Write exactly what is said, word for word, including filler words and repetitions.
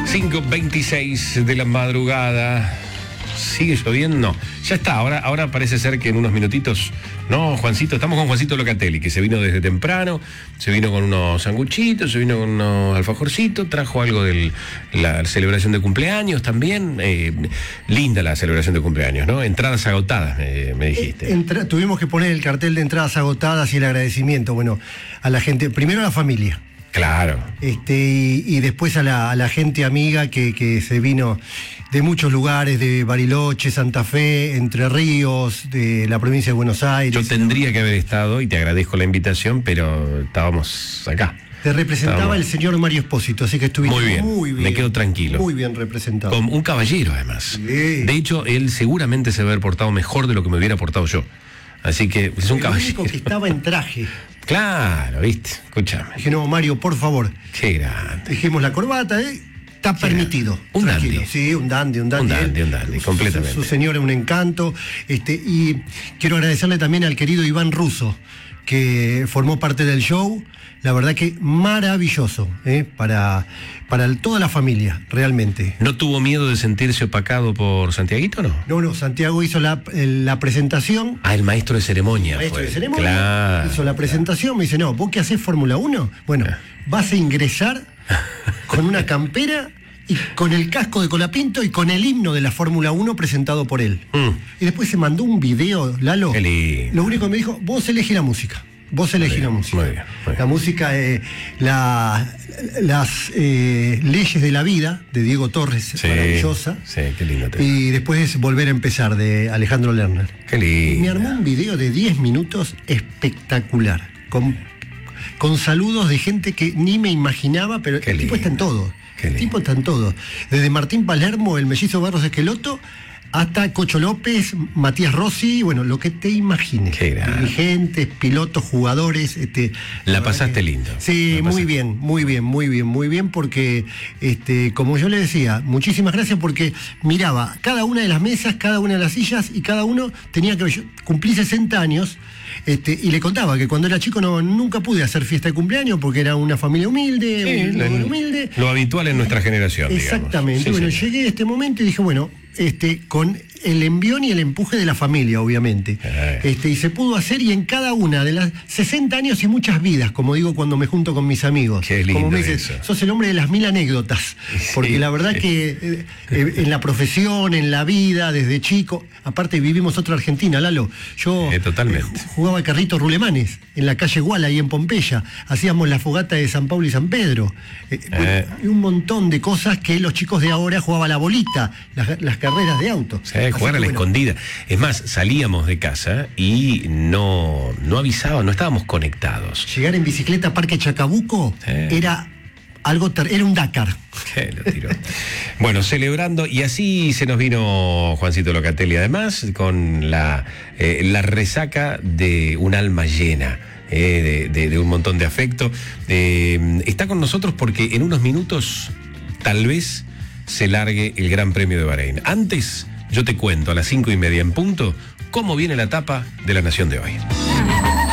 cinco veintiséis de la madrugada. ¿Sigue lloviendo? No. Ya está, ahora, ahora parece ser que en unos minutitos. No, Juancito, estamos con Juancito Locatelli, que se vino desde temprano, se vino con unos sanguchitos, se vino con unos alfajorcitos, trajo algo de la celebración de cumpleaños también. Eh, linda la celebración de cumpleaños, ¿no? Entradas agotadas, me, me dijiste. Entra, tuvimos que poner el cartel de entradas agotadas y el agradecimiento, bueno, a la gente, primero a la familia. Claro. Este, y, y después a la, a la gente amiga que, que se vino de muchos lugares, de Bariloche, Santa Fe, Entre Ríos, de la provincia de Buenos Aires. Yo tendría que haber estado, y te agradezco la invitación, pero estábamos acá. Te representaba estábamos... el señor Mario Espósito, así que estuviste muy bien, muy bien. Me quedo tranquilo. Muy bien representado. Con un caballero, además. Sí. De hecho, él seguramente se va a haber portado mejor de lo que me hubiera portado yo. Así que es un el caballero. único que estaba en traje. Claro, viste, escúchame. Dije, no, Mario, por favor. Qué grande. Dejemos la corbata, ¿eh? Está Qué permitido. Un tranquilo. dandy. Sí, un dandy, un dandy. Un dandy, Él, un dandy, su, completamente. Su, su señora es un encanto. Este, y quiero agradecerle también al querido Iván Russo, que formó parte del show. La verdad que maravilloso, ¿eh? para, para el, toda la familia, realmente. ¿No tuvo miedo de sentirse opacado por Santiaguito, no? No, no, Santiago hizo la, la presentación. Ah, el maestro de ceremonia. El maestro fue. de ceremonia Claro. hizo la presentación, me dice, no, ¿vos qué hacés Fórmula uno? Bueno, vas a ingresar con una campera y con el casco de Colapinto y con el himno de la Fórmula uno presentado por él. Mm. Y después se mandó un video, Lalo. Qué lindo. Lo único que me dijo, vos elegí la música. Vos elegí Muy bien, la música. muy bien, muy bien. La música, eh, la, las eh, leyes de la vida, de Diego Torres, Sí, maravillosa. sí, qué lindo tema. Y después Volver a empezar, de Alejandro Lerner. Qué lindo. Me armó un video de diez minutos espectacular, con, con saludos de gente que ni me imaginaba, pero Qué el tipo lindo. está en todo. Qué El lindo. tipo está en todo. Desde Martín Palermo, el mellizo Barros Esqueloto, hasta Cocho López, Matías Rossi, bueno, lo que te imagines. Qué grande. Dirigentes, pilotos, jugadores. Este, La pasaste lindo. Sí, La muy pasaste. bien, muy bien, muy bien, muy bien, porque, este, como yo le decía, muchísimas gracias porque miraba cada una de las mesas, cada una de las sillas y cada uno tenía que... Yo cumplí sesenta años, este, y le contaba que cuando era chico no, nunca pude hacer fiesta de cumpleaños porque era una familia humilde, Sí, un lo, lugar humilde. lo habitual en nuestra generación, Exactamente. digamos. Sí, bueno, señor. llegué a este momento y dije, bueno, este, con el envión y el empuje de la familia, obviamente. Eh. Este, y se pudo hacer, y en cada una de las sesenta años y muchas vidas, como digo cuando me junto con mis amigos. Qué lindo como me dices, eso. sos el hombre de las mil anécdotas. Sí, porque la verdad sí. que eh, eh, en la profesión, en la vida, desde chico, aparte vivimos otra Argentina, Lalo. Yo Eh, totalmente. eh, jugaba carritos rulemanes en la calle Guala, ahí en Pompeya. Hacíamos la fogata de San Pablo y San Pedro. Eh, Eh. y un montón de cosas que los chicos de ahora jugaban a la bolita, las, las carreras de auto. Sí, jugar a la escondida. Es más, salíamos de casa y no, no avisaban, no estábamos conectados. Llegar en bicicleta a Parque Chacabuco Sí. era algo ter- era un Dakar. Qué lo tiró. Bueno, celebrando, y así se nos vino Juancito Locatelli, además, con la, eh, la resaca de un alma llena. Eh, de, de- de un montón de afecto. Eh, está con nosotros porque en unos minutos tal vez se largue el Gran Premio de Bahrein. Antes, yo te cuento a las cinco y media en punto cómo viene la etapa de la Nación de hoy.